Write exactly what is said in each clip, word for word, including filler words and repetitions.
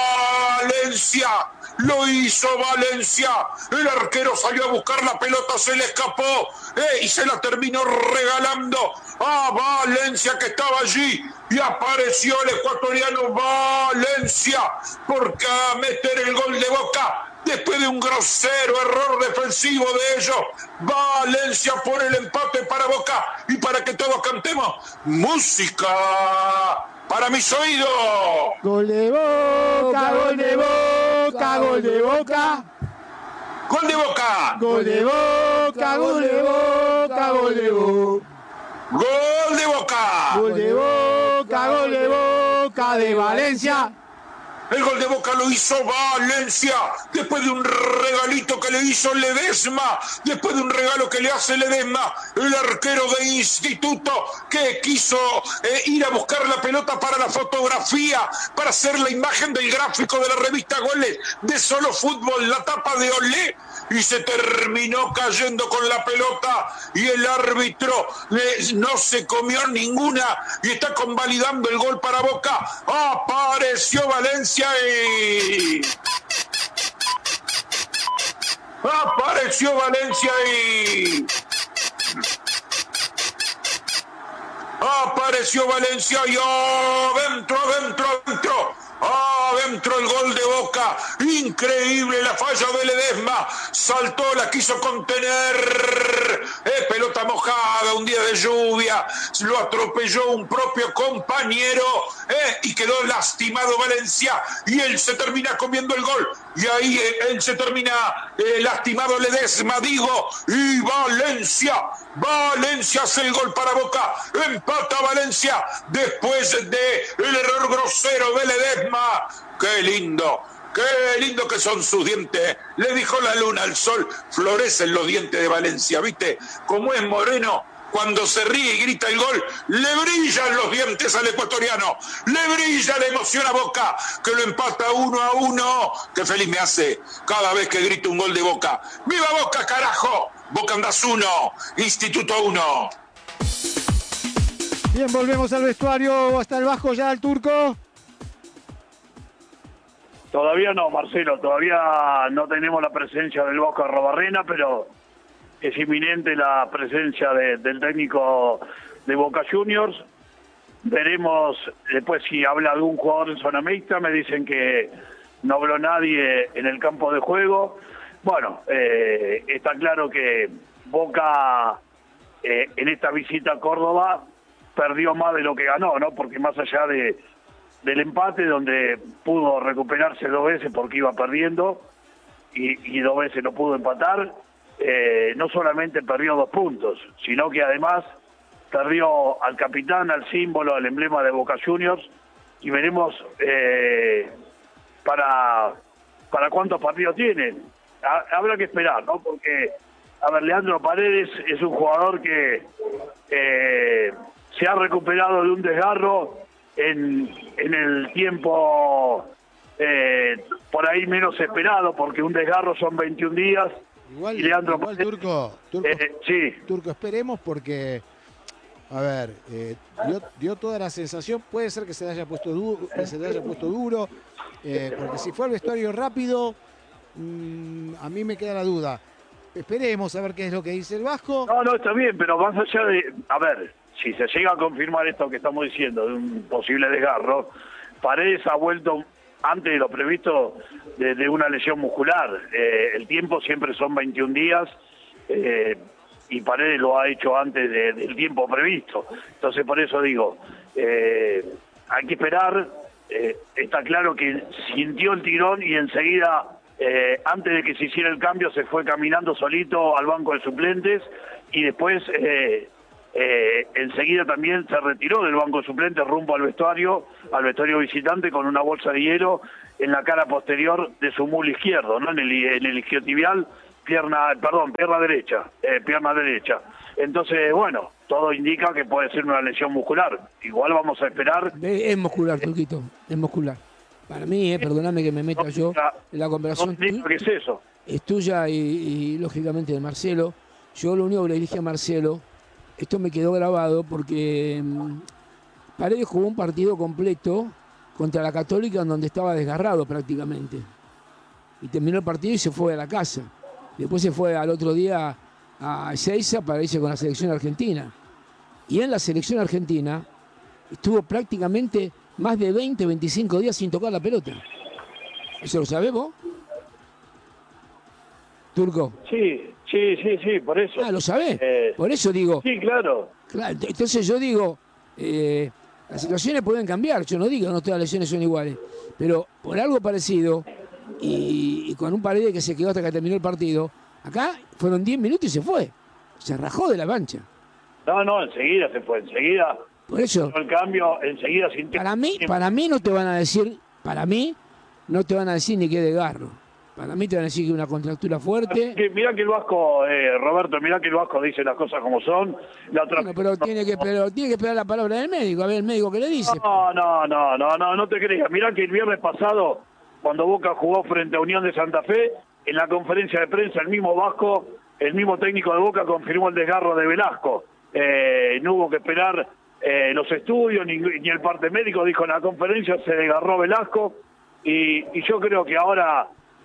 Valencia. Lo hizo Valencia. El arquero salió a buscar la pelota, se le escapó eh, y se la terminó regalando a Valencia, que estaba allí. Y apareció el ecuatoriano Valencia porque a meter el gol de Boca. Después de un grosero error defensivo de ellos, Valencia pone el empate para Boca. Y para que todos cantemos, música para mis oídos. Gol de Boca, gol de Boca, gol de Boca. Gol de Boca. Gol de Boca, gol de Boca, gol de Boca. Gol de Boca. Gol de Boca, gol de Boca de Valencia. El gol de Boca lo hizo Valencia, después de un regalito que le hizo Ledesma, después de un regalo que le hace Ledesma, el arquero de Instituto, que quiso eh, ir a buscar la pelota para la fotografía, para hacer la imagen del gráfico de la revista Goles de Solo Fútbol, la tapa de Olé, y se terminó cayendo con la pelota, y el árbitro eh, no se comió ninguna, y está convalidando el gol para Boca. Apareció Valencia y... Apareció Valencia y... Apareció Valencia y adentro, adentro, adentro. Adentro el gol de Boca. Increíble la falla de Ledesma. Saltó, la quiso contener. Eh, pelota mojada, un día de lluvia. Lo atropelló un propio compañero. Eh, y quedó lastimado Valencia. Y él se termina comiendo el gol. Y ahí eh, él se termina eh, lastimado Ledesma, digo. Y Valencia. Valencia hace el gol para Boca. Empata Valencia después de el error grosero de Ledesma. ¡Qué lindo! ¡Qué lindo que son sus dientes! Le dijo la luna al sol, florecen los dientes de Valencia, ¿viste? Como es moreno, cuando se ríe y grita el gol, le brillan los dientes al ecuatoriano, le brilla la emoción a Boca, que lo empata uno a uno. ¡Qué feliz me hace cada vez que grito un gol de Boca! ¡Viva Boca, carajo! Boca andás uno, Instituto uno. Bien, volvemos al vestuario, hasta el bajo ya el Turco. Todavía no, Marcelo, todavía no tenemos la presencia del Boca Arrobarrena, pero es inminente la presencia de, del técnico de Boca Juniors. Veremos después si habla algún jugador en zona mixta, me dicen que no habló nadie en el campo de juego. Bueno, eh, está claro que Boca eh, en esta visita a Córdoba perdió más de lo que ganó, ¿no? Porque más allá de del empate, donde pudo recuperarse dos veces porque iba perdiendo y, y dos veces no pudo empatar, eh, no solamente perdió dos puntos, sino que además perdió al capitán, al símbolo, al emblema de Boca Juniors, y veremos eh, para, para cuántos partidos tienen. Ha, habrá que esperar, ¿no? Porque, a ver, Leandro Paredes es un jugador que eh, se ha recuperado de un desgarro en, en el tiempo eh, por ahí menos esperado, porque un desgarro son veintiún días. Igual, y Leandro igual Turco, Turco, eh, sí. Turco, esperemos porque, a ver, eh, dio, dio toda la sensación, puede ser que se le haya puesto duro, que se le haya puesto duro, eh, porque si fue al vestuario rápido, mmm, a mí me queda la duda. Esperemos a ver qué es lo que dice el Vasco. No, no, está bien, pero más allá de, a ver, si se llega a confirmar esto que estamos diciendo, de un posible desgarro, Paredes ha vuelto antes de lo previsto de, de una lesión muscular. Eh, el tiempo siempre son veintiún días eh, y Paredes lo ha hecho antes de, del tiempo previsto. Entonces, por eso digo, eh, hay que esperar. Eh, está claro que sintió el tirón y enseguida, eh, antes de que se hiciera el cambio, se fue caminando solito al banco de suplentes y después... Eh, Eh, enseguida también se retiró del banco de suplentes rumbo al vestuario, al vestuario visitante, con una bolsa de hielo en la cara posterior de su muslo izquierdo, ¿no? En el, en el isquiotibial, pierna, perdón, pierna derecha, eh, pierna derecha. Entonces, bueno, todo indica que puede ser una lesión muscular. Igual vamos a esperar. Es muscular, Turquito, es muscular. Para mí, eh, perdóname que me meta yo en la conversación. No, ¿qué es eso? Es tuya y, y lógicamente de Marcelo. Yo lo único que le dije a Marcelo, esto me quedó grabado porque mmm, Paredes jugó un partido completo contra la Católica, en donde estaba desgarrado prácticamente. Y terminó el partido y se fue a la casa. Después se fue al otro día a Ezeiza para irse con la selección argentina. Y en la selección argentina estuvo prácticamente más de veinte, veinticinco días sin tocar la pelota. ¿Eso lo sabés vos? Turco. Sí, sí, sí, sí, por eso. Ah, ¿lo sabés? Eh, por eso digo. Sí, claro. Claro, entonces yo digo, eh, las situaciones pueden cambiar. Yo no digo que no todas las lesiones son iguales. Pero por algo parecido, y, y con un Paredes que se quedó hasta que terminó el partido, acá fueron diez minutos y se fue. Se rajó de la cancha. No, no, enseguida se fue, enseguida. Por eso. El cambio, enseguida sintió. Para mí, para mí no te van a decir, para mí, no te van a decir ni qué de Garro. Para mí te van a decir que una contractura fuerte. Mirá que el Vasco, eh, Roberto, mirá que el Vasco dice las cosas como son. La otra... Bueno, pero tiene que, pero tiene que esperar la palabra del médico, a ver el médico qué le dice. No, no, no, no, no, no te creas. Mirá que el viernes pasado, cuando Boca jugó frente a Unión de Santa Fe, en la conferencia de prensa el mismo Vasco, el mismo técnico de Boca confirmó el desgarro de Velasco. Eh, no hubo que esperar eh, los estudios, ni, ni el parte médico, dijo en la conferencia, se desgarró Velasco. Y, y yo creo que ahora...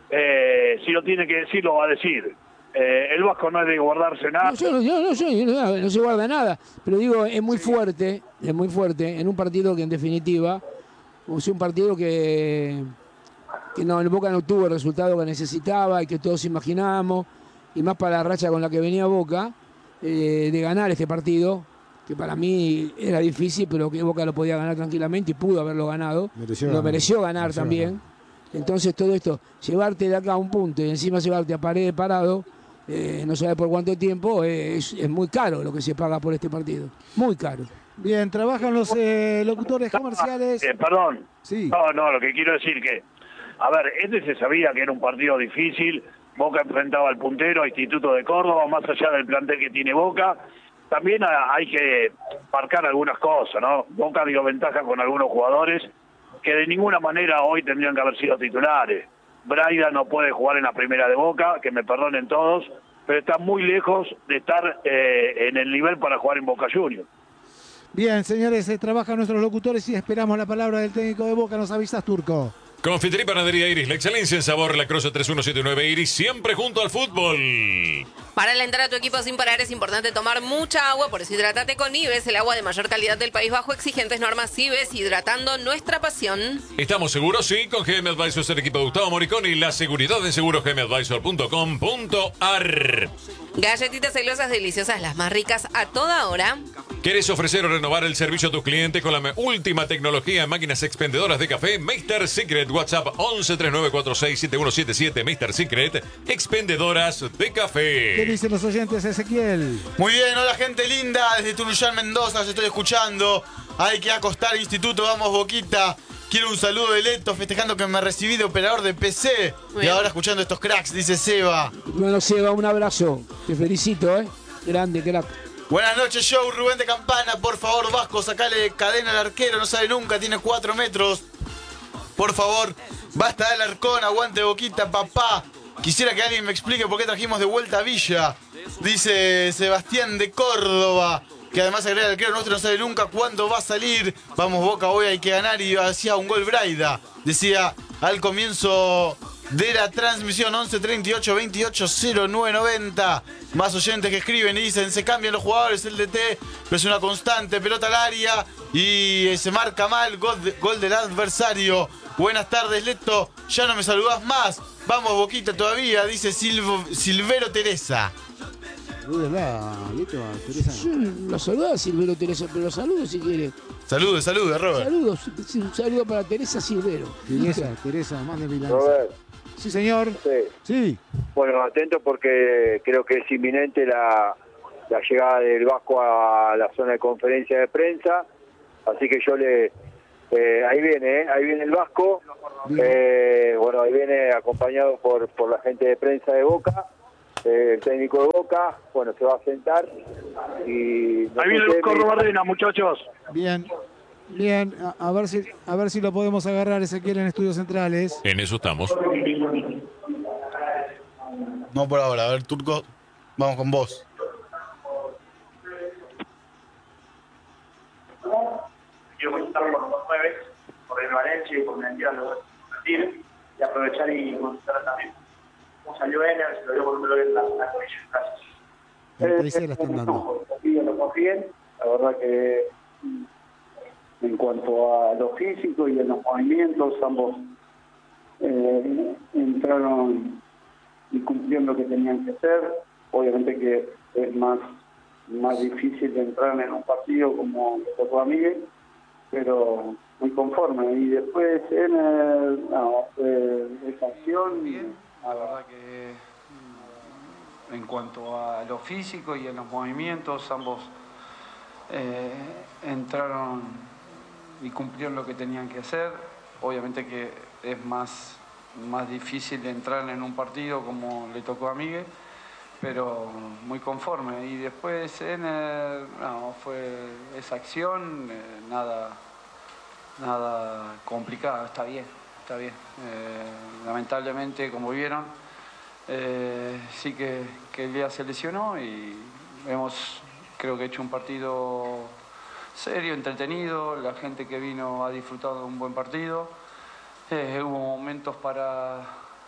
Eh, si lo tiene que decir, lo va a decir. Eh, el Vasco no es de guardarse nada. No, yo, no, yo, no, yo, no, no se guarda nada, pero digo, es muy fuerte, es muy fuerte en un partido que en definitiva, o sea, un partido que, que no, el Boca no tuvo el resultado que necesitaba y que todos imaginábamos, y más para la racha con la que venía Boca, eh, de ganar este partido, que para mí era difícil, pero que Boca lo podía ganar tranquilamente y pudo haberlo ganado. Mereció lo ganar. mereció ganar mereció también. Ganar. Entonces todo esto, llevarte de acá a un punto y encima llevarte a Paredes parado, eh, no sabe por cuánto tiempo, eh, es, es muy caro lo que se paga por este partido. Muy caro. Bien, trabajan los eh, locutores comerciales. Eh, perdón. Sí. No, no, lo que quiero decir que, a ver, este se sabía que era un partido difícil. Boca enfrentaba al puntero, a Instituto de Córdoba, más allá del plantel que tiene Boca. También hay que marcar algunas cosas, ¿no? Boca dio ventaja con algunos jugadores que de ninguna manera hoy tendrían que haber sido titulares. Braida no puede jugar en la primera de Boca, que me perdonen todos, pero está muy lejos de estar eh, en el nivel para jugar en Boca Juniors. Bien, señores, eh, trabajan nuestros locutores y esperamos la palabra del técnico de Boca. Nos avisas, Turco. Confitería y Panadería Iris, la excelencia en sabor, la Croce tres uno siete nueve Iris, siempre junto al fútbol. Para alentar a tu equipo sin parar es importante tomar mucha agua, por eso hidrátate con Ives, el agua de mayor calidad del país bajo exigentes normas. Ives, hidratando nuestra pasión. ¿Estamos seguros? Sí, con G M Advisors, el equipo de Gustavo Moricón y la seguridad en seguros g m advisor punto com punto a r. Galletitas celosas deliciosas, las más ricas a toda hora. ¿Quieres ofrecer o renovar el servicio a tus clientes con la última tecnología en máquinas expendedoras de café? Meister Secret, WhatsApp once tres nueve cuatro seis siete uno siete siete. Meister Secret, expendedoras de café. ¿Qué dicen los oyentes, Ezequiel? Muy bien, hola gente linda, desde Tunuyán, Mendoza, os estoy escuchando. Hay que acostar Instituto, vamos Boquita. Quiero un saludo de Leto, festejando que me recibí de operador de P C. Y ahora escuchando estos cracks, dice Seba. Bueno, Seba, un abrazo. Te felicito, ¿eh? Grande, crack. Buenas noches, show. Rubén de Campana, por favor, Vasco, sacale cadena al arquero, no sale nunca, tiene cuatro metros. Por favor, basta del Arcón, aguante Boquita, papá. Quisiera que alguien me explique por qué trajimos de vuelta a Villa. Dice Sebastián de Córdoba, que además agrega el arquero nuestro, no sabe nunca cuándo va a salir. Vamos Boca, hoy hay que ganar, y hacía un gol Braida. Decía al comienzo de la transmisión, once treinta y ocho veintiocho cero nueve noventa. Más oyentes que escriben y dicen, se cambian los jugadores, el D T, pero es una constante, pelota al área y se marca mal, gol, de, gol del adversario. Buenas tardes, Leto, ya no me saludás más. Vamos Boquita todavía, dice Silvo, Silvero Teresa. Salúdela, Leto, a Teresa. Sí, la saluda Silvero Teresa, pero saludos si quiere. Saludos, saludos, Robert. Saludos, un saludo para Teresa Silvero. Teresa, Teresa, más de Milán. Robert. Sí, señor. Sí. Sí. Bueno, atento porque creo que es inminente la, la llegada del Vasco a la zona de conferencia de prensa. Así que yo le... Eh, ahí viene, ¿eh? Ahí viene el Vasco. Eh, bueno, ahí viene acompañado por, por la gente de prensa de Boca. Eh, el técnico de Boca, bueno, se va a sentar. Y ahí viene el Vasco Robarrena, muchachos. Bien. Bien, a, a ver si a ver si lo podemos agarrar, Ezequiel, en Estudios Centrales. En eso estamos. No por ahora, a ver, Turco, vamos con vos. el Valencia y por mentira lo competir y aprovechar y consultar también. Como salió Ener, se lo dio por un dolor en la, la comisión. Gracias. La tercera están dando. Lo confíen, la verdad que en cuanto a lo físico y en los movimientos, ambos eh, entraron y cumplieron lo que tenían que hacer. Obviamente que es más, más difícil de entrar en un partido como le tocó a Miguel, pero muy conforme. Y después en el, no, eh, esa acción, la verdad que en cuanto a lo físico y en los movimientos, ambos eh, entraron y cumplieron lo que tenían que hacer. Obviamente que es más, más difícil de entrar en un partido como le tocó a Miguel, pero muy conforme. Y después en el, no, fue esa acción, eh, nada, nada complicado, está bien, está bien. Eh, lamentablemente, como vieron, eh, sí que, que Lea se lesionó y hemos, creo que hecho un partido serio, entretenido. La gente que vino ha disfrutado de un buen partido. Eh, hubo momentos para,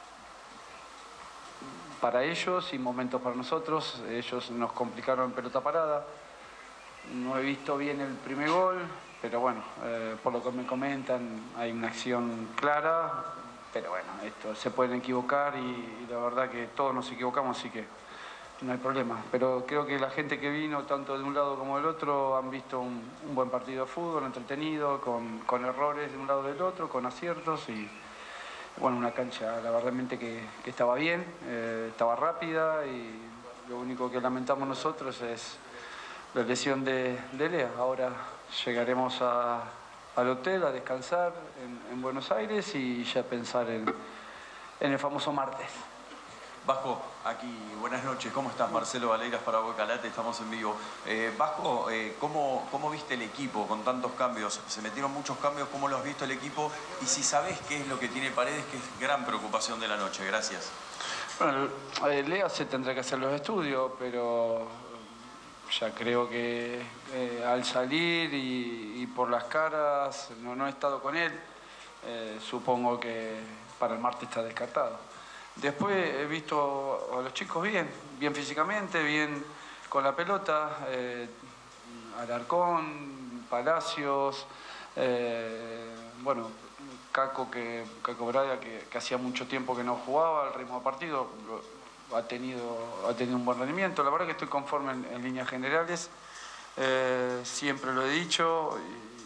para ellos y momentos para nosotros. Ellos nos complicaron en pelota parada. No he visto bien el primer gol, pero bueno, eh, por lo que me comentan, hay una acción clara. Pero bueno, esto se pueden equivocar y, y la verdad que todos nos equivocamos, así que no hay problema. Pero creo que la gente que vino, tanto de un lado como del otro, han visto un, un buen partido de fútbol, entretenido, con, con errores de un lado y del otro, con aciertos y bueno, una cancha la verdad que, que estaba bien, eh, estaba rápida y lo único que lamentamos nosotros es la lesión de, de Lea. Ahora llegaremos a... al hotel a descansar en, en Buenos Aires y ya pensar en, en el famoso martes. Vasco, aquí, buenas noches, ¿cómo estás? Marcelo Valeiras para Boca Late, estamos en vivo. Eh, Vasco, eh, ¿cómo, ¿cómo viste el equipo con tantos cambios? Se metieron muchos cambios, ¿cómo lo has visto el equipo? Y si sabés qué es lo que tiene Paredes, que es gran preocupación de la noche. Gracias. Bueno, eh, Lea se tendrá que hacer los estudios, pero ya creo que eh, al salir y, y por las caras, no, no he estado con él, eh, supongo que para el martes está descartado. Después he visto a los chicos bien, bien físicamente, bien con la pelota, eh, Alarcón, Palacios, eh, bueno, Caco, que, Caco Braga, que, que hacía mucho tiempo que no jugaba al ritmo de partido, ha tenido, ha tenido un buen rendimiento. La verdad que estoy conforme en, en líneas generales. Eh, siempre lo he dicho,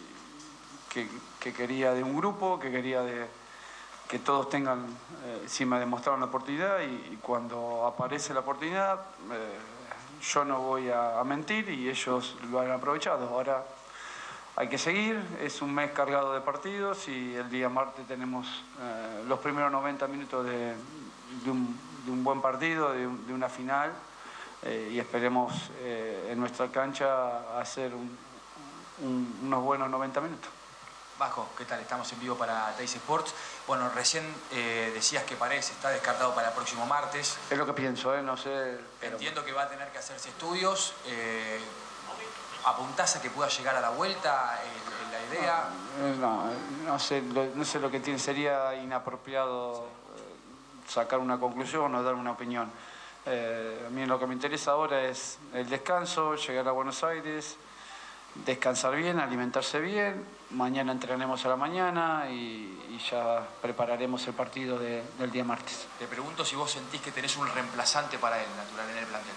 que, que quería de un grupo, que quería de que todos tengan, eh, si me demostraron la oportunidad y, y cuando aparece la oportunidad, eh, yo no voy a, a mentir y ellos lo han aprovechado. Ahora hay que seguir, es un mes cargado de partidos y el día martes tenemos eh, los primeros noventa minutos de, de, un, de un buen partido, de, de una final eh, y esperemos eh, en nuestra cancha hacer un, un, unos buenos noventa minutos. Vasco, ¿qué tal? Estamos en vivo para Teis Sports. Bueno, recién eh, decías que Paredes está descartado para el próximo martes. Es lo que pienso, ¿eh? No sé. Pero... Entiendo que va a tener que hacerse estudios. Eh, ¿Apuntás a que pueda llegar a la vuelta eh, la idea? No, no, sé, lo, no sé lo que tiene. Sería inapropiado sacar una conclusión o dar una opinión. Eh, a mí lo que me interesa ahora es el descanso, llegar a Buenos Aires, descansar bien, alimentarse bien. Mañana entrenaremos a la mañana y, y ya prepararemos el partido de, del día martes. Te pregunto si vos sentís que tenés un reemplazante para él, natural, en el plantel.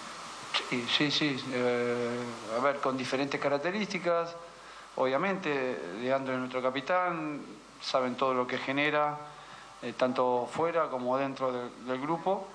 Sí, sí, sí. Eh, a ver, con diferentes características. Obviamente, Leandro es nuestro capitán, saben todo lo que genera, eh, tanto fuera como dentro de, del grupo.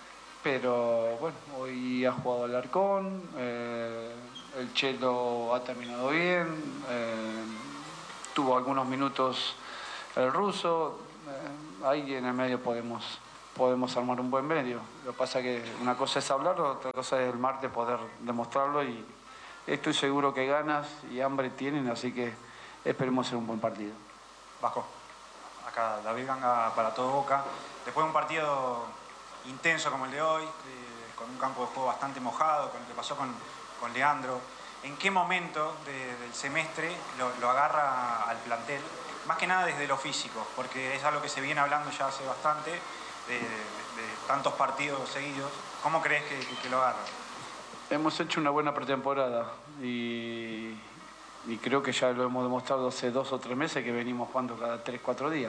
Pero bueno, hoy ha jugado Alarcón, eh, el Chelo ha terminado bien, eh, tuvo algunos minutos el ruso, eh, ahí en el medio podemos, podemos armar un buen medio. Lo que pasa es que una cosa es hablarlo, otra cosa es el martes poder demostrarlo y estoy seguro que ganas y hambre tienen, así que esperemos ser un buen partido. Vasco, acá David Ganga para todo Boca. Después de un partido intenso como el de hoy, eh, con un campo de juego bastante mojado, con lo que pasó con, con Leandro, ¿en qué momento de, del semestre lo, lo agarra al plantel más que nada desde lo físico, porque es algo que se viene hablando ya hace bastante, de, de, de tantos partidos seguidos. ¿Cómo crees que, que, que lo agarra? Hemos hecho una buena pretemporada y, y creo que ya lo hemos demostrado hace dos o tres meses que venimos jugando cada tres, cuatro días.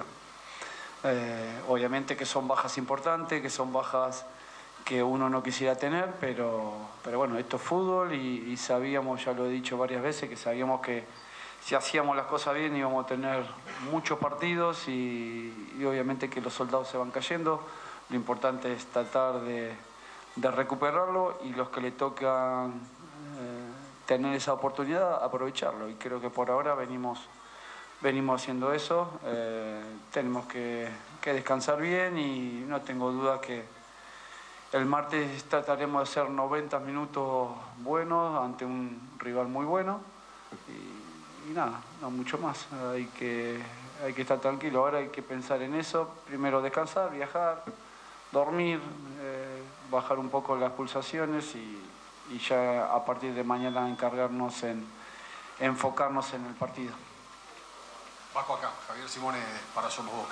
Eh, obviamente que son bajas importantes, que son bajas que uno no quisiera tener, pero, pero bueno, esto es fútbol y, y sabíamos, ya lo he dicho varias veces, que sabíamos que si hacíamos las cosas bien íbamos a tener muchos partidos y, y obviamente que los soldados se van cayendo. Lo importante es tratar de, de recuperarlo y los que le tocan eh, tener esa oportunidad, aprovecharlo. Y creo que por ahora venimos, venimos haciendo eso. Eh, tenemos que, que descansar bien y no tengo duda que el martes trataremos de hacer noventa minutos buenos ante un rival muy bueno y, y nada, no mucho más. Hay que, hay que estar tranquilo, ahora hay que pensar en eso. Primero descansar, viajar, dormir, eh, bajar un poco las pulsaciones y, y ya a partir de mañana encargarnos en enfocarnos en el partido. Bajo acá, Javier Simone para Somos Boca.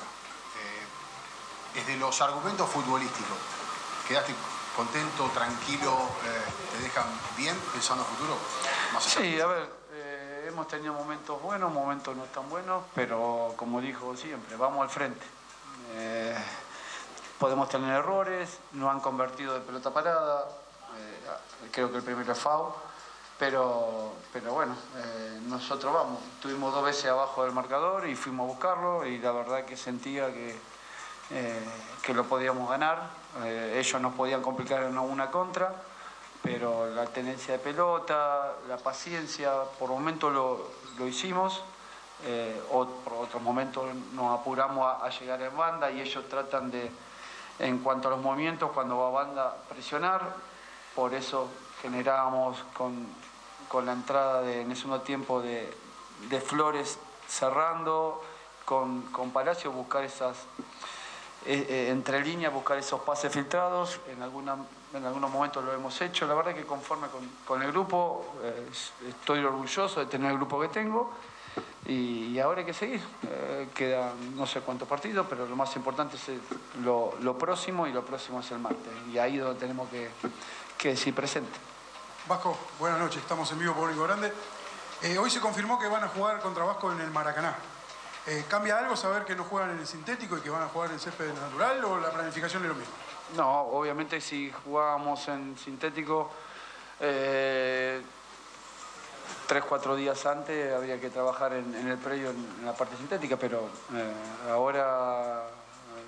Eh, desde los argumentos futbolísticos, ¿quedaste contento, tranquilo, eh, te dejan bien pensando a futuro? Más sí, a ver, eh, hemos tenido momentos buenos, momentos no tan buenos, pero como dijo siempre, vamos al frente. Eh, podemos tener errores, no han convertido de pelota parada, eh, creo que el primero es foul, pero, pero bueno, eh, nosotros vamos, estuvimos dos veces abajo del marcador y fuimos a buscarlo y la verdad que sentía que, eh, que lo podíamos ganar. Eh, ellos nos podían complicar en una contra, pero la tenencia de pelota, la paciencia, por momentos lo, lo hicimos, eh, o, por otros momentos nos apuramos a, a llegar en banda y ellos tratan de, en cuanto a los movimientos, cuando va a banda, presionar. Por eso generábamos con, con la entrada de, en el segundo tiempo de, de Flores cerrando, con, con Palacio buscar esas... Eh, eh, entre líneas, buscar esos pases filtrados, en, alguna, en algunos momentos lo hemos hecho. La verdad que conforme con, con el grupo, eh, estoy orgulloso de tener el grupo que tengo y, y ahora hay que seguir. Eh, quedan no sé cuántos partidos, pero lo más importante es el, lo, lo próximo y lo próximo es el martes. Y ahí es donde tenemos que, que decir presente. Vasco, buenas noches, estamos en vivo por Único Grande. Eh, hoy se confirmó que van a jugar contra Vasco en el Maracaná. Eh, ¿Cambia algo saber que no juegan en el sintético y que van a jugar en césped natural o la planificación es lo mismo? No, obviamente si jugábamos en sintético eh, tres, cuatro días antes habría que trabajar en, en el predio en, en la parte sintética, pero eh, ahora eh,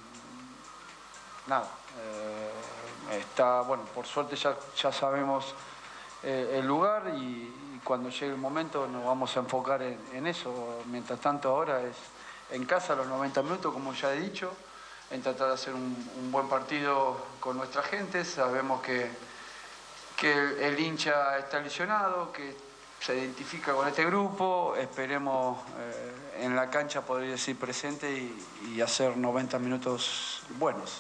nada. Eh, está, bueno, por suerte ya, ya sabemos eh, el lugar y cuando llegue el momento nos vamos a enfocar en, en eso. Mientras tanto ahora es en casa los noventa minutos, como ya he dicho, en tratar de hacer un, un buen partido con nuestra gente. Sabemos que, que el, el hincha está lesionado, que se identifica con este grupo. Esperemos eh, en la cancha poder decir presente y, y hacer noventa minutos buenos.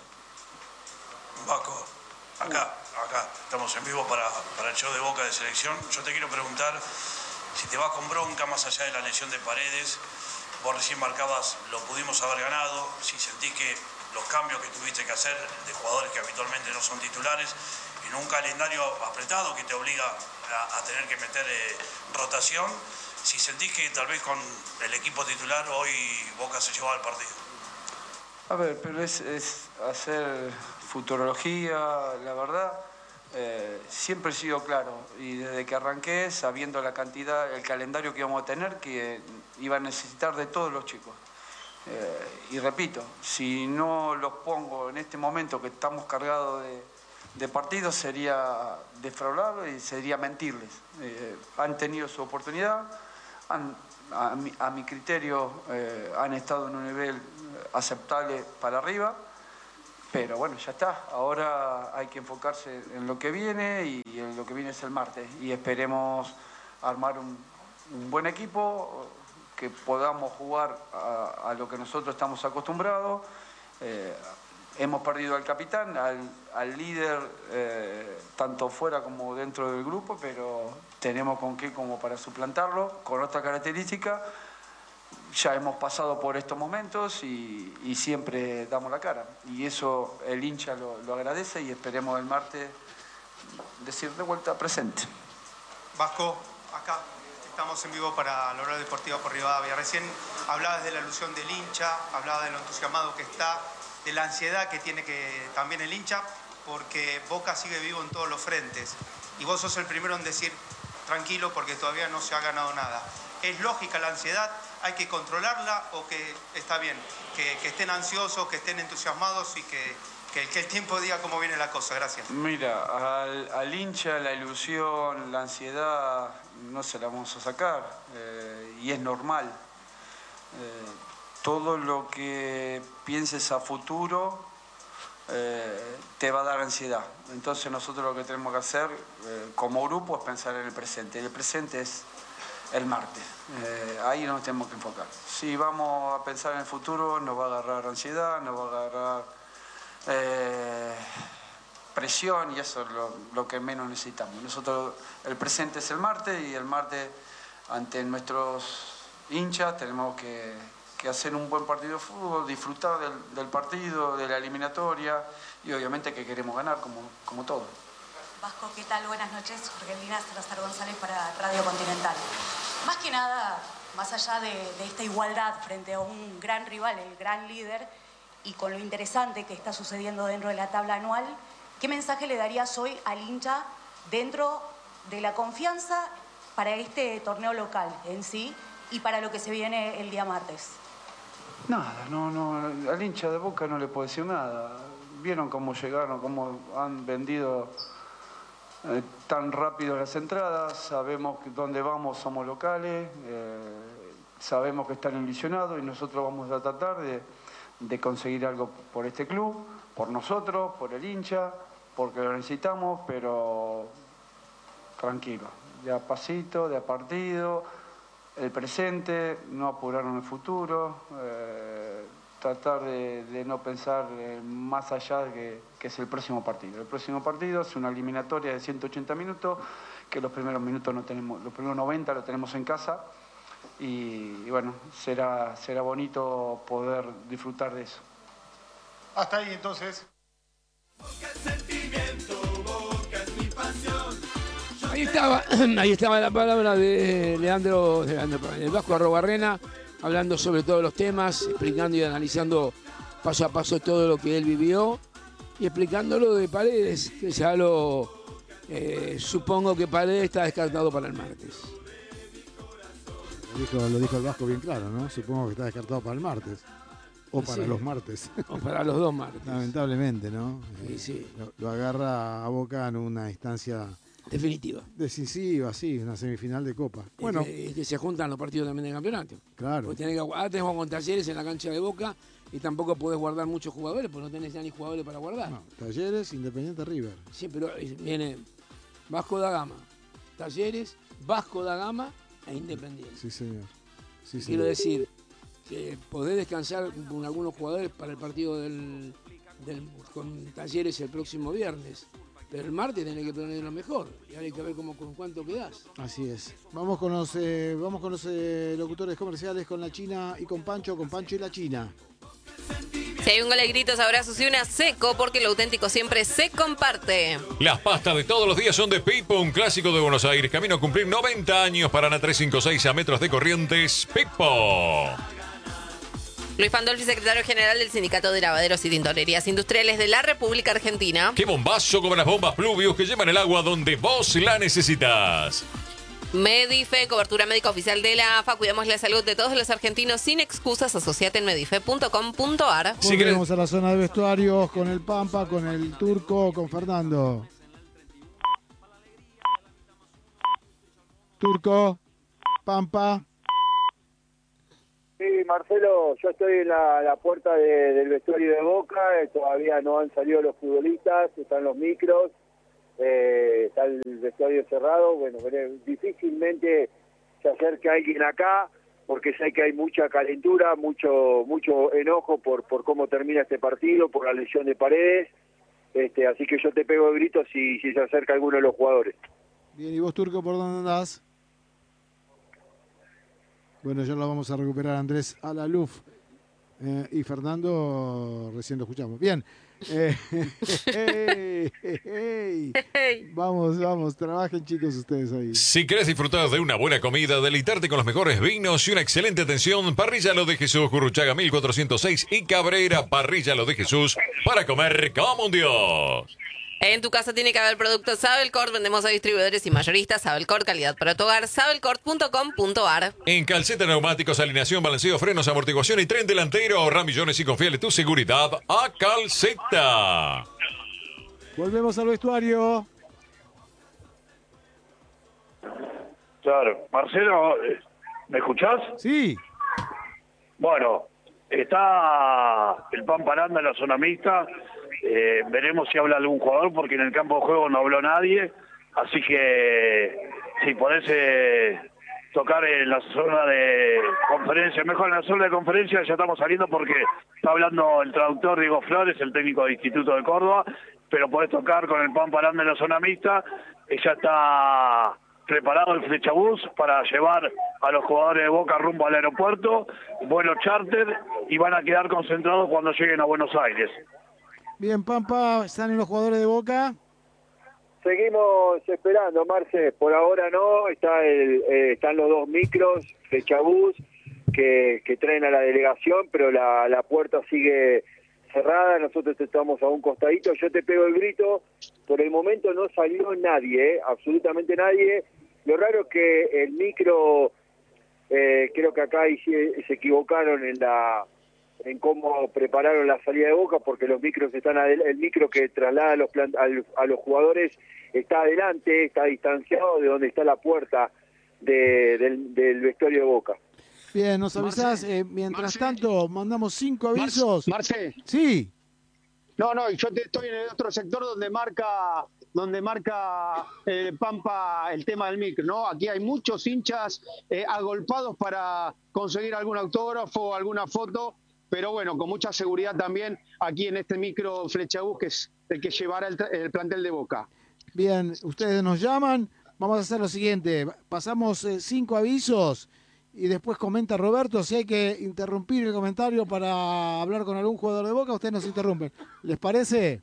Vasco, acá. Acá estamos en vivo para, para el show de Boca de Selección. Yo te quiero preguntar si te vas con bronca más allá de la lesión de Paredes. Vos recién marcabas, lo pudimos haber ganado. Si sentís que los cambios que tuviste que hacer de jugadores que habitualmente no son titulares en un calendario apretado que te obliga a, a tener que meter eh, rotación, si sentís que tal vez con el equipo titular hoy Boca se llevaba el partido. A ver, pero es, es hacer futurología, la verdad. Eh, siempre he sido claro y desde que arranqué, sabiendo la cantidad, el calendario que íbamos a tener, que iba a necesitar de todos los chicos. Eh, y repito, si no los pongo en este momento que estamos cargados de, de partidos, sería defraudarlos y sería mentirles. Eh, han tenido su oportunidad, han, a, mi, a mi criterio eh, han estado en un nivel aceptable para arriba. Pero bueno, ya está. Ahora hay que enfocarse en lo que viene y en lo que viene es el martes. Y esperemos armar un, un buen equipo, que podamos jugar a, a lo que nosotros estamos acostumbrados. Eh, hemos perdido al capitán, al, al líder, eh, tanto fuera como dentro del grupo, pero tenemos con qué como para suplantarlo, con otra característica. ya hemos pasado por estos momentos y, y siempre damos la cara. Y eso el hincha lo, lo agradece y esperemos el martes decir de vuelta presente. Vasco, acá estamos en vivo para la hora deportiva por Rivadavia. Recién hablabas de la alusión del hincha, hablabas de lo entusiasmado que está, de la ansiedad que tiene que también el hincha, porque Boca sigue vivo en todos los frentes. Y vos sos el primero en decir, tranquilo, porque todavía no se ha ganado nada. ¿Es lógica la ansiedad? ¿Hay que controlarla o que está bien? Que, que estén ansiosos, que estén entusiasmados y que, que, que el tiempo diga cómo viene la cosa. Gracias. Mira, al, al hincha la ilusión, la ansiedad no se la vamos a sacar eh, y es normal. Eh, todo lo que pienses a futuro eh, te va a dar ansiedad. Entonces nosotros lo que tenemos que hacer eh, como grupo es pensar en el presente. Y el presente es el martes. Eh, ahí nos tenemos que enfocar. Si vamos a pensar en el futuro, nos va a agarrar ansiedad, nos va a agarrar eh, presión y eso es lo, lo que menos necesitamos. Nosotros, el presente es el martes y el martes ante nuestros hinchas tenemos que, que hacer un buen partido de fútbol, disfrutar del, del partido, de la eliminatoria y obviamente que queremos ganar como, como todo. Vasco, ¿qué tal? Buenas noches. Jorgelina Salazar González para Radio Continental. Más que nada, más allá de, de esta igualdad frente a un gran rival, el gran líder, y con lo interesante que está sucediendo dentro de la tabla anual, ¿qué mensaje le darías hoy al hincha dentro de la confianza para este torneo local en sí y para lo que se viene el día martes? Nada, no, no, al hincha de Boca no le puedo decir nada. Vieron cómo llegaron, cómo han vendido eh, tan rápido las entradas, sabemos que donde vamos somos locales, eh, sabemos que están ilusionados y nosotros vamos a tratar de, de conseguir algo por este club, por nosotros, por el hincha, porque lo necesitamos, pero tranquilo, de a pasito, de a partido, el presente, no apuraron el futuro, eh, tratar de, de no pensar eh, más allá de que, que es el próximo partido. El próximo partido es una eliminatoria de ciento ochenta minutos, que los primeros minutos no tenemos, los primeros noventa los tenemos en casa y, y bueno, será, será bonito poder disfrutar de eso. Hasta ahí entonces. Ahí estaba, ahí estaba la palabra de Leandro, de Leandro el Vasco Arrobarrena, hablando sobre todos los temas, explicando y analizando paso a paso todo lo que él vivió y explicándolo de Paredes, que ya lo eh, supongo que Paredes está descartado para el martes. Lo dijo, lo dijo el Vasco bien claro, ¿no? Supongo que está descartado para el martes. O para Sí. los martes. O para los dos martes. Lamentablemente, ¿no? Sí, Eh, sí. Lo, lo agarra a Boca en una instancia definitiva. Decisiva, sí, una semifinal de Copa. Es Bueno, que, es que se juntan los partidos también del campeonato. claro. Porque tenés que, ah, tenés con Talleres en la cancha de Boca y tampoco podés guardar muchos jugadores porque no tenés ya ni jugadores para guardar. No, Talleres, Independiente, River. Sí, pero viene Vasco da Gama, Talleres, Vasco da Gama e Independiente. Sí, señor. Sí, Quiero señor. decir que podés descansar con algunos jugadores para el partido del, del- con Talleres el próximo viernes. Pero el martes tenés que poner lo mejor. Y ahora hay que ver cómo, con cuánto quedás. Así es. Vamos con los, eh, vamos con los eh, locutores comerciales, con la China y con Pancho, con Pancho y la China. Si hay un gol de gritos, abrazos y una seco, porque lo auténtico siempre se comparte. Las pastas de todos los días son de Pipo, un clásico de Buenos Aires. Camino a cumplir noventa años, Paraná trescientos cincuenta y seis a metros de Corrientes. Pipo. Luis Pandolfi, secretario general del Sindicato de Lavaderos y Tintorerías Industriales de la República Argentina. ¡Qué bombazo como las bombas Pluvius que llevan el agua donde vos la necesitas! Medife, cobertura médica oficial de la AFA. Cuidamos la salud de todos los argentinos sin excusas. Asociate en medife punto com punto ar. Volvemos a la zona de vestuarios con el Pampa, con el Turco, con Fernando. Turco, Pampa. Sí, Marcelo, yo estoy en la, la puerta de- del vestuario de Boca, eh, todavía no han salido los futbolistas, están los micros, eh, está el vestuario cerrado, bueno, pero difícilmente se acerque alguien acá, porque sé que hay mucha calentura, mucho mucho enojo por, por cómo termina este partido, por la lesión de Paredes, este, así que yo te pego de gritos si, si se acerca alguno de los jugadores. Bien, ¿y vos, Turco, por dónde andás? Bueno, ya lo vamos a recuperar Andrés Alaluf. Eh, y Fernando, recién lo escuchamos. Bien. Eh, hey, hey, hey. Vamos, vamos, trabajen chicos ustedes ahí. Si querés disfrutar de una buena comida, deleitarte con los mejores vinos y una excelente atención, Parrilla Lo de Jesús, Curruchaga mil cuatrocientos seis y Cabrera, Parrilla Lo de Jesús, para comer como un dios. En tu casa tiene que haber productos Sabelcort. Vendemos a distribuidores y mayoristas. Sabelcort, calidad para tu hogar. sabelcort punto com punto ar. En calceta, neumáticos, alineación, balanceo, frenos, amortiguación y tren delantero. Ahorra millones y confíale tu seguridad a Calceta. Volvemos al vestuario. Claro. Marcelo, ¿me escuchás? Sí. Bueno, está el Pampa Aranda en la zona mixta. Eh, veremos si habla algún jugador, porque en el campo de juego no habló nadie. Así que si podés eh, tocar en la zona de conferencia, mejor en la zona de conferencia, ya estamos saliendo porque está hablando el traductor Diego Flores, el técnico del Instituto de Córdoba, pero podés tocar con el Pampa Aranda en la zona mixta. Eh, ya está preparado el flechabús para llevar a los jugadores de Boca rumbo al aeropuerto, vuelo charter, y van a quedar concentrados cuando lleguen a Buenos Aires. Bien, Pampa, ¿están en los jugadores de Boca? Seguimos esperando, Marce. Por ahora no, está el, eh, están los dos micros, Flechabús, que, que traen a la delegación, pero la, la puerta sigue cerrada, nosotros estamos a un costadito. Yo te pego el grito, por el momento no salió nadie, eh, absolutamente nadie. Lo raro es que el micro, eh, creo que acá se, se equivocaron en la... en cómo prepararon la salida de Boca, porque los micros están adel- el micro que traslada a los, plan- a los jugadores está adelante, está distanciado de donde está la puerta de, del, del vestuario de Boca. Bien, nos avisás, eh, mientras Marce, tanto mandamos cinco avisos. Marce. Sí. No, no, yo te, estoy en el otro sector donde marca donde marca eh, Pampa el tema del micro, ¿no? Aquí hay muchos hinchas eh, agolpados para conseguir algún autógrafo, alguna foto. Pero bueno, con mucha seguridad también aquí en este micro Flechabús, que es el que llevará el, el plantel de Boca. Bien, ustedes nos llaman, vamos a hacer lo siguiente, pasamos eh, cinco avisos y después comenta Roberto. Si hay que interrumpir el comentario para hablar con algún jugador de Boca, ustedes nos interrumpen. ¿Les parece?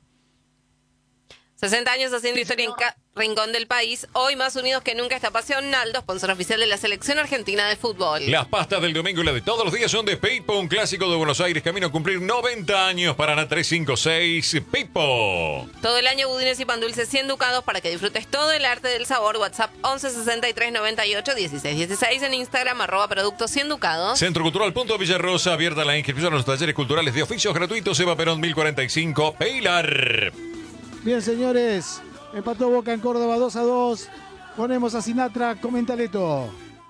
sesenta años haciendo historia en cada rincón del país. Hoy más unidos que nunca esta pasión. Naldo, sponsor oficial de la Selección Argentina de Fútbol. Las pastas del domingo y las de todos los días son de Pipo, un clásico de Buenos Aires, camino a cumplir noventa años. Paraná tres cinco seis, Pipo. Todo el año budines y pan dulces cien ducados para que disfrutes todo el arte del sabor. WhatsApp once sesenta y tres noventa y ocho dieciséis dieciséis. En Instagram arroba productos cien ducados. Centro Cultural Punto Villarrosa, abierta la inscripción a los talleres culturales de oficios gratuitos. Eva Perón mil cuarenta y cinco, Pilar. Bien, señores, empató Boca en Córdoba dos a dos. Ponemos a Sinatra, comentaleto.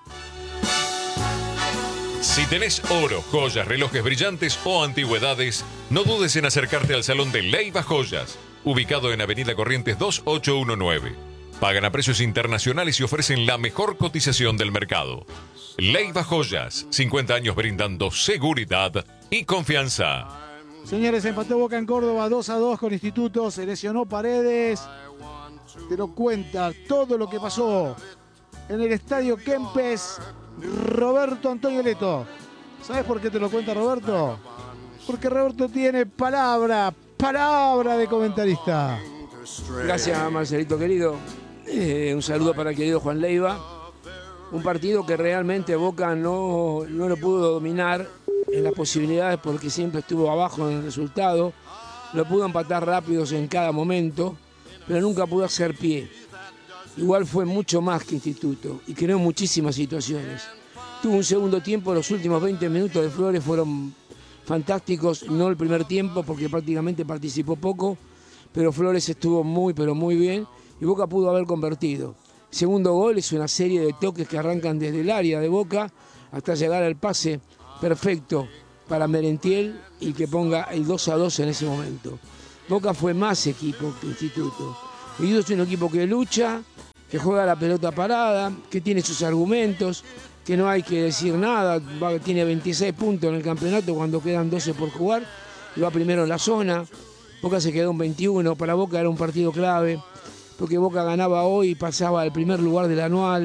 Si tenés oro, joyas, relojes brillantes o antigüedades, no dudes en acercarte al Salón de Leiva Joyas, ubicado en Avenida Corrientes dos ocho uno nueve. Pagan a precios internacionales y ofrecen la mejor cotización del mercado. Leiva Joyas, cincuenta años brindando seguridad y confianza. Señores, empató Boca en Córdoba dos a dos con Instituto, se lesionó Paredes. Te lo cuenta todo lo que pasó en el Estadio Kempes, Roberto Antonio Leto. ¿Sabes por qué te lo cuenta Roberto? Porque Roberto tiene palabra, palabra de comentarista. Gracias, Marcelito querido. Eh, un saludo para el querido Juan Leiva. Un partido que realmente Boca no, no lo pudo dominar en las posibilidades porque siempre estuvo abajo en el resultado. Lo pudo empatar rápidos en cada momento, pero nunca pudo hacer pie. Igual fue mucho más que Instituto y creó muchísimas situaciones. Tuvo un segundo tiempo, los últimos veinte minutos de Flores fueron fantásticos, no el primer tiempo porque prácticamente participó poco, pero Flores estuvo muy pero muy bien y Boca pudo haber convertido. El segundo gol es una serie de toques que arrancan desde el área de Boca hasta llegar al pase perfecto para Merentiel y que ponga el dos a dos en ese momento. Boca fue más equipo que Instituto. Instituto es un equipo que lucha, que juega la pelota parada, que tiene sus argumentos, que no hay que decir nada. Tiene veintiséis puntos en el campeonato cuando quedan doce por jugar y va primero en la zona. Boca se quedó en veintiuno, para Boca era un partido clave porque Boca ganaba hoy y pasaba al primer lugar del anual.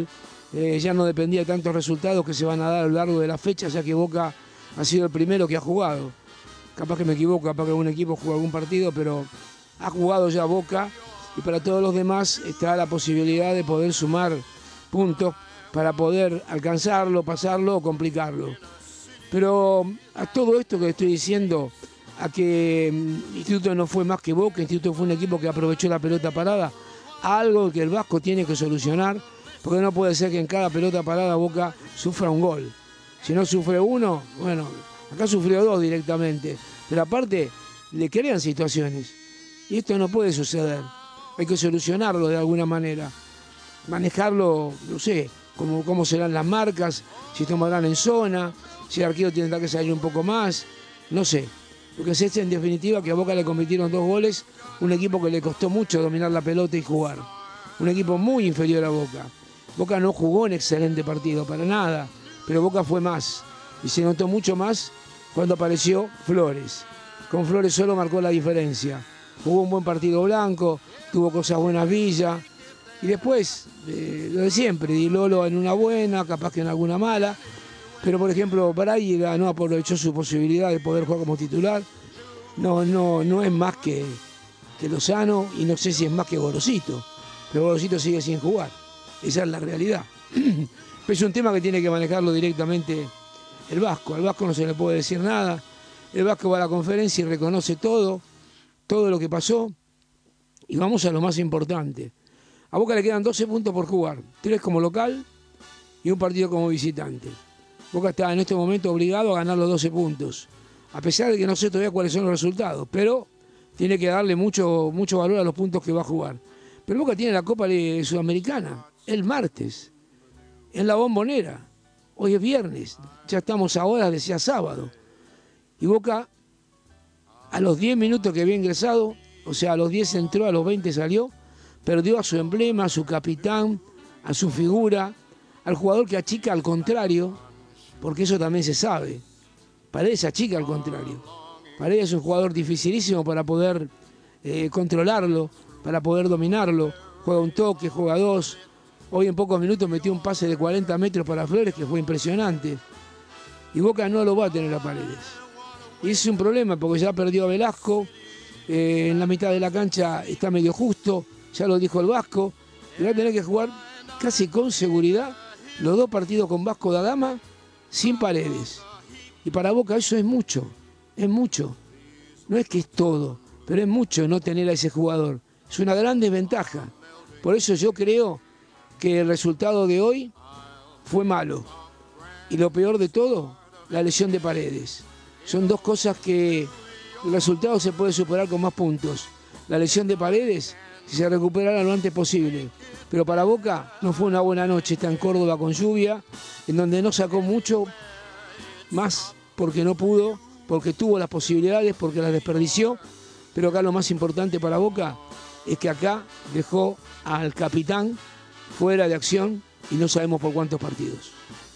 eh, ya no dependía de tantos resultados que se van a dar a lo largo de la fecha, ya que Boca ha sido el primero que ha jugado. Capaz que me equivoco, capaz que algún equipo jugó algún partido, pero ha jugado ya Boca y para todos los demás está la posibilidad de poder sumar puntos para poder alcanzarlo, pasarlo o complicarlo. Pero a todo esto que estoy diciendo, a que Instituto no fue más que Boca, Instituto fue un equipo que aprovechó la pelota parada, algo que el Vasco tiene que solucionar, porque no puede ser que en cada pelota parada Boca sufra un gol. Si no sufre uno, bueno, acá sufrió dos directamente, pero aparte le crean situaciones. Y esto no puede suceder. Hay que solucionarlo de alguna manera. Manejarlo, no sé, cómo, cómo serán las marcas, si tomarán en zona, si el arquero tendrá que salir un poco más, no sé. Lo que sé es en definitiva que a Boca le convirtieron dos goles, un equipo que le costó mucho dominar la pelota y jugar. Un equipo muy inferior a Boca. Boca no jugó un excelente partido, para nada, pero Boca fue más. Y se notó mucho más cuando apareció Flores. Con Flores solo marcó la diferencia. Jugó un buen partido Blanco, tuvo cosas buenas Villa. Y después, eh, lo de siempre, Di Lolo en una buena, capaz que en alguna mala. Pero por ejemplo, Braida no aprovechó su posibilidad de poder jugar como titular. No, no, no es más que, que Lozano y no sé si es más que Gorosito. Pero Gorosito sigue sin jugar. Esa es la realidad. Es un tema que tiene que manejarlo directamente el Vasco. Al Vasco no se le puede decir nada. El Vasco va a la conferencia y reconoce todo, todo lo que pasó. Y vamos a lo más importante. A Boca le quedan doce puntos por jugar. tres como local y un partido como visitante. Boca está en este momento obligado a ganar los doce puntos. A pesar de que no sé todavía cuáles son los resultados. Pero tiene que darle mucho, mucho valor a los puntos que va a jugar. Pero Boca tiene la Copa Sudamericana el martes, en la Bombonera. Hoy es viernes, ya estamos ahora, decía sábado. Y Boca, a los diez minutos que había ingresado, o sea, a los diez entró, a los veinte salió, perdió a su emblema, a su capitán, a su figura, al jugador que achica al contrario, porque eso también se sabe. Paredes achica al contrario. Paredes es un jugador dificilísimo para poder eh, controlarlo, para poder dominarlo. Juega un toque, juega dos. Hoy en pocos minutos metió un pase de cuarenta metros para Flores, que fue impresionante. Y Boca no lo va a tener a Paredes. Y ese es un problema, porque ya perdió a Velasco. Eh, en la mitad de la cancha está medio justo, ya lo dijo el Vasco. Y va a tener que jugar casi con seguridad los dos partidos con Vasco da Gama sin Paredes. Y para Boca eso es mucho, es mucho. No es que es todo, pero es mucho no tener a ese jugador. Es una gran desventaja. Por eso yo creo que el resultado de hoy fue malo. Y lo peor de todo, la lesión de Paredes. Son dos cosas que el resultado se puede superar con más puntos. La lesión de Paredes, si se recuperara lo antes posible. Pero para Boca no fue una buena noche. Está en Córdoba con lluvia, en donde no sacó mucho, más porque no pudo, porque tuvo las posibilidades, porque las desperdició. Pero acá lo más importante para Boca es que acá dejó al capitán fuera de acción y no sabemos por cuántos partidos.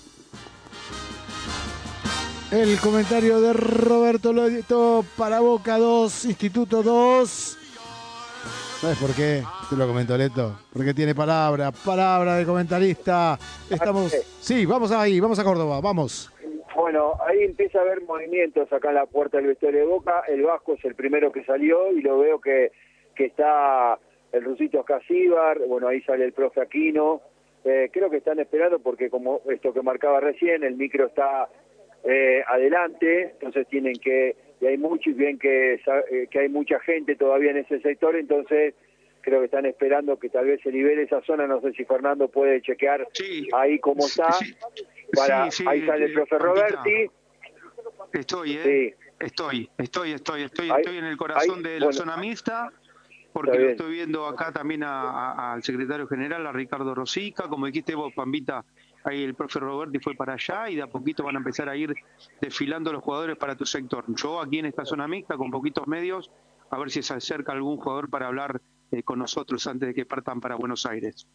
El comentario de Roberto lo editó para Boca dos, Instituto dos. ¿Sabes por qué? Te lo comentó Leto. Porque tiene palabra, palabra de comentarista. Estamos. Sí, vamos ahí, vamos a Córdoba, vamos. Bueno, ahí empieza a haber movimientos acá en la puerta del vestuario de Boca. El Vasco es el primero que salió y lo veo que, que está el Rusito Casíbar. Bueno, ahí sale el profe Aquino. Eh, creo que están esperando porque como esto que marcaba recién, el micro está eh, adelante, entonces tienen que, y hay mucho, y bien que, eh, que hay mucha gente todavía en ese sector, entonces creo que están esperando que tal vez se libere esa zona. No sé si Fernando puede chequear sí, ahí cómo está. Sí, para, sí, sí, ahí sale el profe Roberti. Estoy, ¿eh? Sí. Estoy, estoy, estoy, estoy, ahí, estoy en el corazón ahí, de la bueno, zona mixta, porque lo estoy viendo acá también a, a, al secretario general, a Ricardo Rosica. Como dijiste vos, Pambita, ahí el profe Roberti fue para allá y de a poquito van a empezar a ir desfilando los jugadores para tu sector. Yo aquí en esta zona mixta, con poquitos medios, a ver si se acerca algún jugador para hablar eh, con nosotros antes de que partan para Buenos Aires.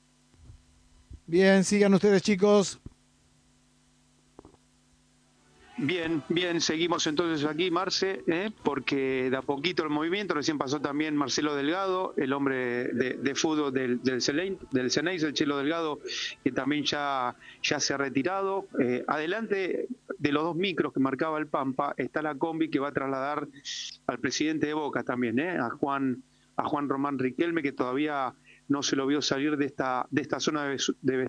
Bien, sigan ustedes, chicos. Bien, bien, seguimos entonces aquí, Marce, ¿eh? porque de a poquito el movimiento, recién pasó también Marcelo Delgado, el hombre de, de fútbol del, del Ceneice, del Ceneice, el Chelo Delgado, que también ya, ya se ha retirado. Eh, adelante de los dos micros que marcaba el Pampa, está la combi que va a trasladar al presidente de Boca también, ¿eh? a Juan, a Juan Román Riquelme, que todavía no se lo vio salir de esta, de esta zona de, de